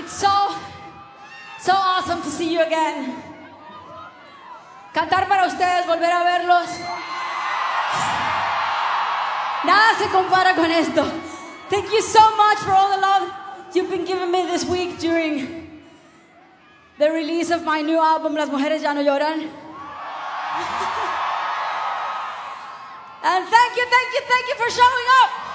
It's so awesome to see you again. Cantar para ustedes, volver a verlos. Nada se compara con esto. Thank you so much for all the love you've been giving me this week during the release of my new album, Las Mujeres Ya No Lloran. And thank you for showing up.